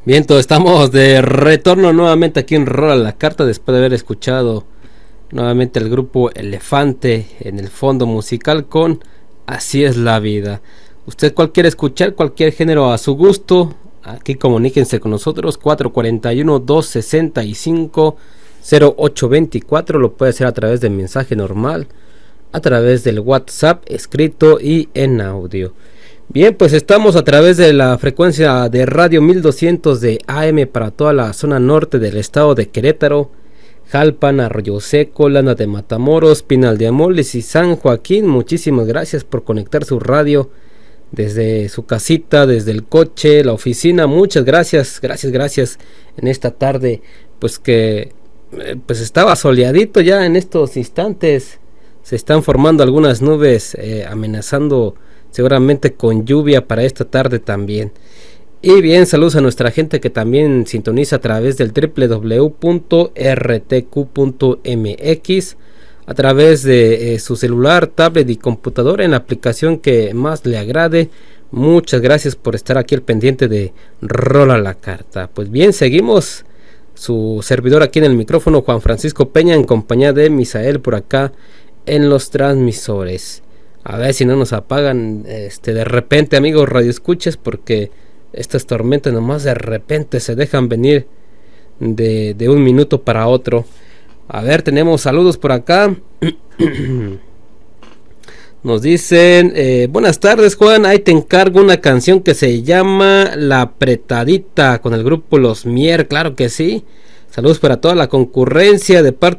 Bien, todos estamos de retorno nuevamente aquí en Rola la Carta después de haber escuchado nuevamente el grupo Elefante en el fondo musical con Así es la vida. Usted cuál quiere escuchar, cualquier género a su gusto, aquí comuníquense con nosotros 441-265-0824, lo puede hacer a través del mensaje normal, a través del WhatsApp escrito y en audio. Bien, pues estamos a través de la frecuencia de radio 1200 de AM para toda la zona norte del estado de Querétaro, Jalpan, Arroyo Seco, Lana de Matamoros, Pinal de Amoles y San Joaquín. Muchísimas gracias por conectar su radio desde su casita, desde el coche, la oficina. Muchas gracias, gracias en esta tarde, pues que pues estaba soleadito ya en estos instantes. Se están formando algunas nubes amenazando seguramente con lluvia para esta tarde también. Y bien, saludos a nuestra gente que también sintoniza a través del www.rtq.mx, a través de su celular, tablet y computadora en la aplicación que más le agrade. Muchas gracias por estar aquí al pendiente de Rola la Carta. Pues bien, seguimos. Su servidor aquí en el micrófono, Juan Francisco Peña, en compañía de Misael por acá en los transmisores. A ver si no nos apagan de repente, amigos radioescuchas, porque estas tormentas nomás de repente se dejan venir de un minuto para otro. A ver, tenemos saludos por acá. Nos dicen, buenas tardes Juan, ahí te encargo una canción que se llama La Apretadita con el grupo Los Mier, claro que sí. Saludos para toda la concurrencia de parte